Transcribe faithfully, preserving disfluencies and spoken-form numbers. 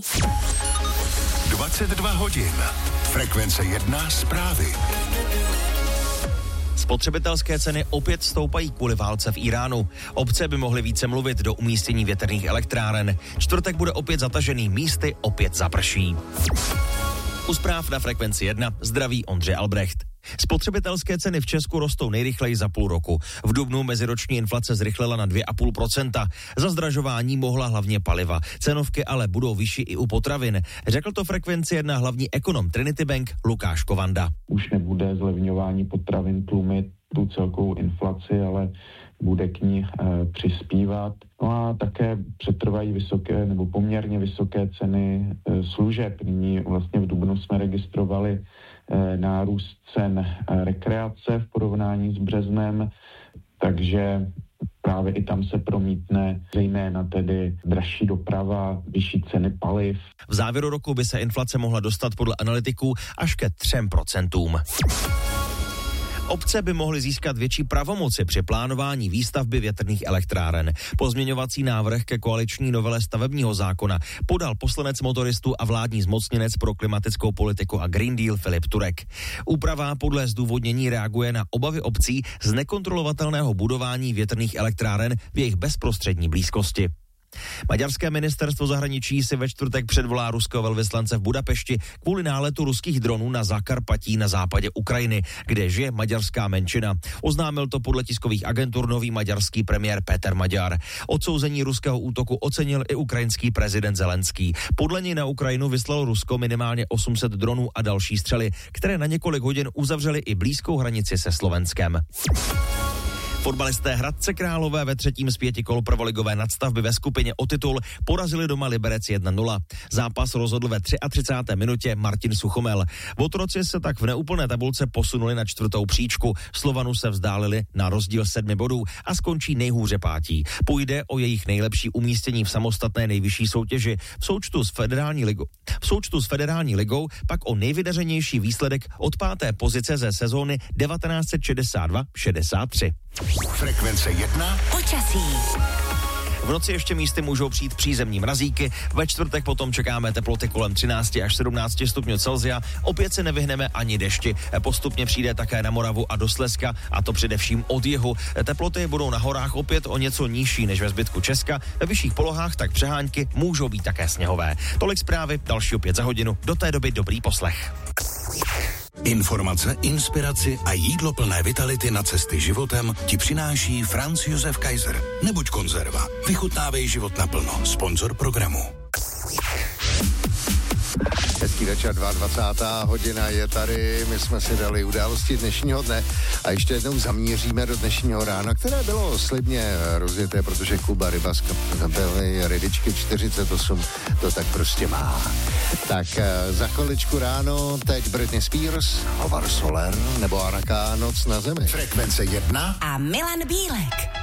dvacet dva hodin. Frekvence jedna zprávy. Spotřebitelské ceny opět stoupají kvůli válce v Íránu. Obce by mohly více mluvit do umístění větrných elektráren. Čtvrtek bude opět zatažený, místy opět zaprší. U zpráv na Frekvenci jedna zdraví Ondřej Albrecht. Spotřebitelské ceny v Česku rostou nejrychleji za půl roku. V dubnu meziroční inflace zrychlila na dvě celá pět procenta. Za zdražování mohla hlavně paliva. Cenovky ale budou vyšší i u potravin. Řekl to Frekvenci jedna hlavní ekonom Trinity Bank Lukáš Kovanda. Už nebude zlevňování potravin tlumit tu celkovou inflaci, ale bude k ní e, přispívat. No a také přetrvají vysoké nebo poměrně vysoké ceny e, služeb. Nyní vlastně v dubnu jsme registrovali e, nárůst cen e, rekreace v porovnání s březnem, takže právě i tam se promítne zejména tedy dražší doprava, vyšší ceny paliv. V závěru roku by se inflace mohla dostat podle analytiků až ke třem procentům. Obce by mohly získat větší pravomoci při plánování výstavby větrných elektráren. Pozměňovací návrh ke koaliční novele stavebního zákona podal poslanec Motoristů a vládní zmocněnec pro klimatickou politiku a Green Deal Filip Turek. Úprava podle zdůvodnění reaguje na obavy obcí z nekontrolovatelného budování větrných elektráren v jejich bezprostřední blízkosti. Maďarské ministerstvo zahraničí si ve čtvrtek předvolá ruského velvyslance v Budapešti kvůli náletu ruských dronů na Zakarpatí na západě Ukrajiny, kde žije maďarská menšina. Oznámil to podle tiskových agentur nový maďarský premiér Péter Maďar. Odsouzení ruského útoku ocenil i ukrajinský prezident Zelenský. Podle něj na Ukrajinu vyslalo Rusko minimálně osm set dronů a další střely, které na několik hodin uzavřely i blízkou hranici se Slovenskem. Fotbalisté Hradce Králové ve třetím z pěti kol prvoligové nadstavby ve skupině o titul porazili doma Liberec jedna nula. Zápas rozhodl ve třicáté třetí minutě Martin Suchomel. Otroci se tak v neúplné tabulce posunuli na čtvrtou příčku. Slovanu se vzdálili na rozdíl sedmi bodů a skončí nejhůře pátí. Půjde o jejich nejlepší umístění v samostatné nejvyšší soutěži. V součtu s federální ligou, v součtu s federální ligou pak o nejvydařenější výsledek od páté pozice ze sezóny devatenáct set šedesát dva šedesát tři. Frekvence jedna. Počasí. V noci ještě místy můžou přijít přízemní mrazíky, ve čtvrtek potom čekáme teploty kolem třináct až sedmnáct stupňů Celsia, opět se nevyhneme ani dešti, postupně přijde také na Moravu a do Slezska, a to především od jihu. Teploty budou na horách opět o něco nižší než ve zbytku Česka, ve vyšších polohách tak přehánky můžou být také sněhové. Tolik zprávy, další opět za hodinu, do té doby dobrý poslech. Informace, inspiraci a jídlo plné vitality na cesty životem ti přináší Franz Josef Kaiser. Nebuď konzerva. Vychutnávej život naplno. Sponzor programu. Hezký večer, dvacátá druhá hodina je tady, my jsme si dali události dnešního dne a ještě jednou zamíříme do dnešního rána, které bylo slibně rozjeté, protože Kuba Ryba z kapely Rydičky čtyřicet osm to tak prostě má. Tak za chviličku ráno teď Britney Spears, Hovar Soler nebo Araka Noc na zemi. Frekvence jedna A Milan Bílek.